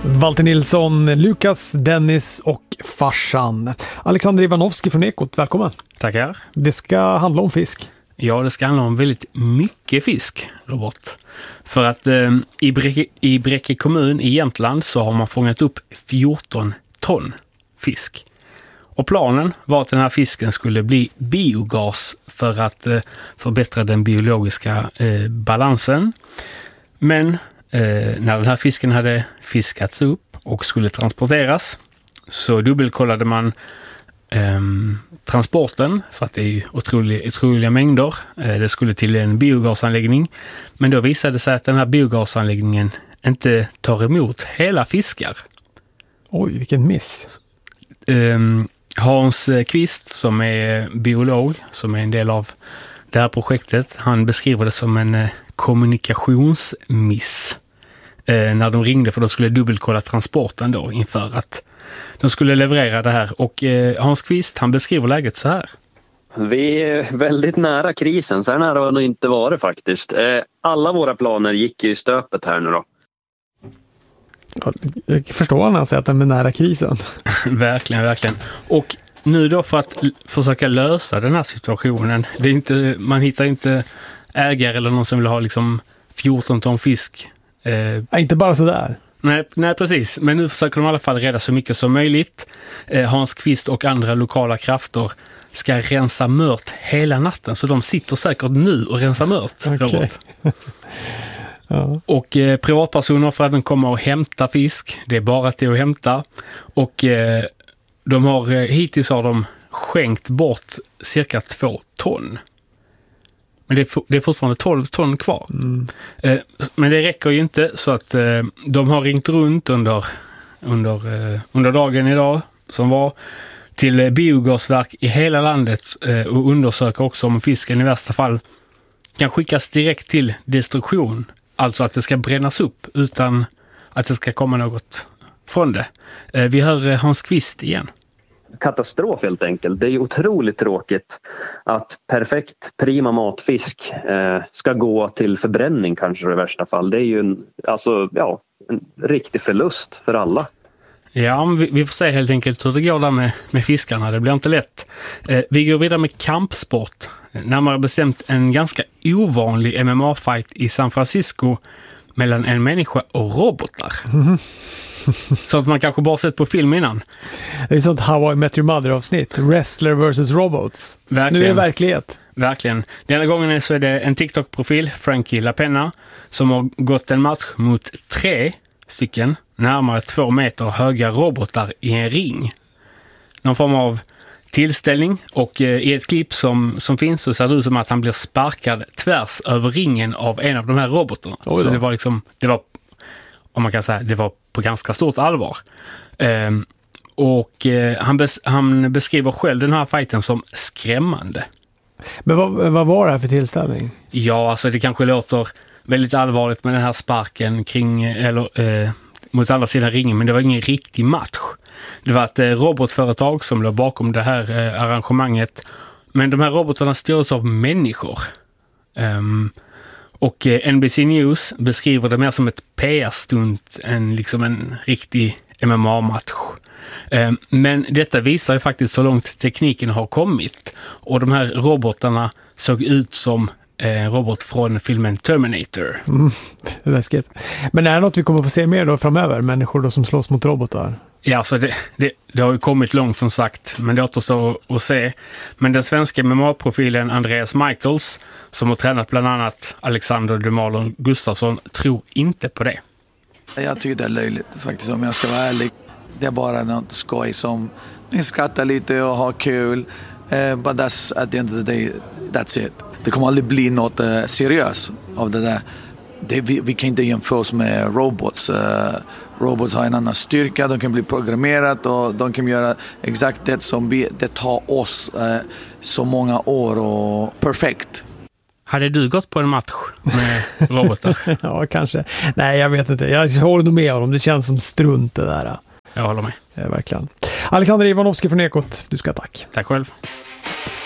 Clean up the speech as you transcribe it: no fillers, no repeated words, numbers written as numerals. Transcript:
Walter Nilsson, Lukas, Dennis och farsan. Alexander Ivanovski från Ekot, välkommen. Tackar. Det ska handla om fisk. Ja, det ska handla om väldigt mycket fisk, Robert. För att i Bräcke kommun i Jämtland så har man fångat upp 14 ton fisk. Och planen var att den här fisken skulle bli biogas för att förbättra den biologiska balansen. Men när den här fisken hade fiskats upp och skulle transporteras så dubbelkollade man transporten, för att det är ju otroliga mängder. Det skulle till en biogasanläggning, men då visade det sig att den här biogasanläggningen inte tar emot hela fiskar. Oj, vilken miss. Hans Kvist, som är biolog, som är en del av det här projektet, han beskriver det som en kommunikationsmiss när de ringde, för de skulle dubbelkolla transporten då inför att de skulle leverera det här. Och Hans Kvist, han beskriver läget så här. Vi är väldigt nära krisen, så här nära har det inte varit faktiskt. Alla våra planer gick ju i stöpet här nu då. Jag förstår när han säger att den är nära krisen. Verkligen, verkligen. Och nu då, för att försöka lösa den här situationen, det är inte, man hittar inte ägare eller någon som vill ha liksom 14 ton fisk. Inte bara sådär. Nej, precis. Men nu försöker de i alla fall rädda så mycket som möjligt. Hans Kvist och andra lokala krafter ska rensa mört hela natten. Så de sitter säkert nu och rensar mört, Robert. Ja. Och privatpersoner får även komma och hämta fisk. Det är bara till att hämta. Och hittills har de skänkt bort cirka 2 ton. Men det är fortfarande 12 ton kvar. Men det räcker ju inte, så att de har ringt runt under dagen idag som var till biogasverk i hela landet och undersöker också om fisken i värsta fall kan skickas direkt till destruktion. Alltså att det ska brännas upp utan att det ska komma något från det. Vi hör Hans Kvist igen. Katastrof helt enkelt. Det är ju otroligt tråkigt att perfekt prima matfisk ska gå till förbränning kanske i värsta fall. Det är ju en riktig förlust för alla. Ja, vi får se helt enkelt hur det går där med fiskarna. Det blir inte lätt. Vi går vidare med kampsport. Närmare bestämt en ganska ovanlig MMA-fight i San Francisco mellan en människa och robotar. Så att man kanske bara sett på film innan. Det är sånt How I Met Your Mother-avsnitt. Wrestler versus robots. Verkligen. Nu är det verklighet. Verkligen. Denna gången så är det en TikTok-profil, Frankie LaPenna, som har gått en match mot 3 stycken närmare 2 meter höga robotar i en ring. Någon form av tillställning, och i ett klipp som finns så ser det ut som att han blir sparkad tvärs över ringen av en av de här robotarna. Så det var om man kan säga, det var på ganska stort allvar. Han beskriver själv den här fighten som skrämmande. Men vad var det här för tillställning? Ja, alltså det kanske låter väldigt allvarligt med den här sparken mot andra sidan ringen, men det var ingen riktig match. Det var ett robotföretag som låg bakom det här arrangemanget, men de här robotarna styrdes av människor. Och NBC News beskriver det mer som ett PR-stunt än liksom en riktig MMA-match. Men detta visar ju faktiskt så långt tekniken har kommit. Och de här robotarna såg ut som robot från filmen Terminator. Läskigt. Men är det något vi kommer få se mer då framöver? Människor då som slåss mot robotar? Ja, så det har ju kommit långt som sagt, men det återstår att se. Men den svenska MMA-profilen Andreas Michaels, som har tränat bland annat Alexander Demalon Gustafsson, tror inte på det. Jag tycker det är löjligt faktiskt, om jag ska vara ärlig. Det är bara något skoj som vi skrattar lite och har kul. But that's at the end of the day, that's it. Det kommer aldrig bli något seriöst av det där. Vi kan inte jämföra med robots. Robots har en annan styrka, de kan bli programmerade och de kan göra exakt det som det tar oss så många år och perfekt. Hade du gått på en match med robotar? Ja, kanske. Nej, jag vet inte. Jag håller nog med om. Det känns som strunt det där. Jag håller med. Ja, verkligen. Alexander Ivanovski från Ekot, du ska tack. Tack själv.